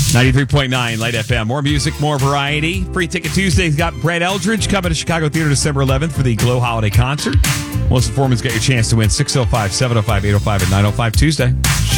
93.9 Light FM. More music, more variety. Free Ticket Tuesday's got Brett Eldridge coming to Chicago Theater December 11th for the Glow Holiday Concert. Most performers get your chance to win 605, 705, 805, and 905 Tuesday.